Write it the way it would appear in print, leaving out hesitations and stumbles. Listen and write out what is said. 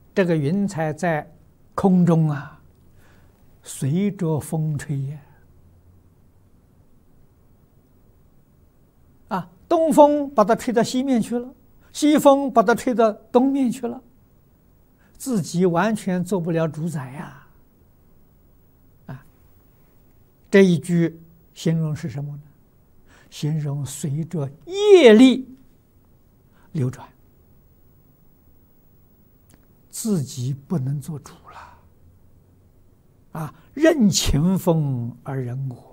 这个云彩在空中啊，随着风吹呀。东风把它吹到西面去了，西风把它吹到东面去了，自己完全做不了主宰呀！这一句形容是什么呢？形容随着业力流转，自己不能做主了，任清风而人我。